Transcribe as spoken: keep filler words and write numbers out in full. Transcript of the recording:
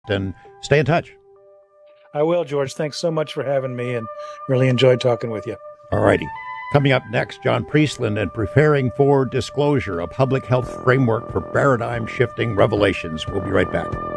and stay in touch. I will, George. Thanks so much for having me, and really enjoyed talking with you. All righty. Coming up next, John Priestland and Preparing for Disclosure, a public health framework for paradigm-shifting revelations. We'll be right back.